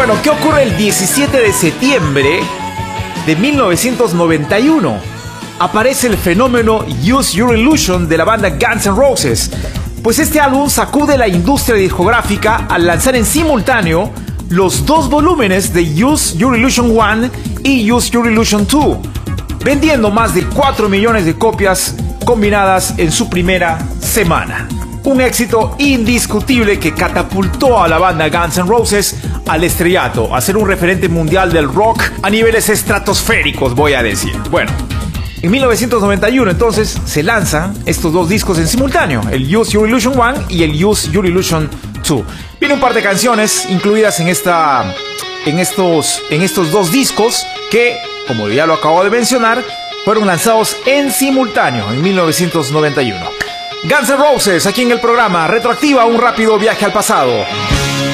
Bueno, ¿qué ocurre el 17 de septiembre de 1991? Aparece el fenómeno Use Your Illusion de la banda Guns N' Roses. Pues este álbum sacude la industria discográfica al lanzar en simultáneo los dos volúmenes de Use Your Illusion 1 y Use Your Illusion 2, vendiendo más de 4 millones de copias combinadas en su primera semana. Un éxito indiscutible que catapultó a la banda Guns N' Roses al estrellato, a ser un referente mundial del rock a niveles estratosféricos, voy a decir. Bueno, en 1991 entonces se lanzan estos dos discos en simultáneo, el Use Your Illusion 1 y el Use Your Illusion 2. Viene un par de canciones incluidas en estos dos discos que, como ya lo acabo de mencionar, fueron lanzados en simultáneo en 1991. Guns N' Roses aquí en el programa Retroactiva, un rápido viaje al pasado.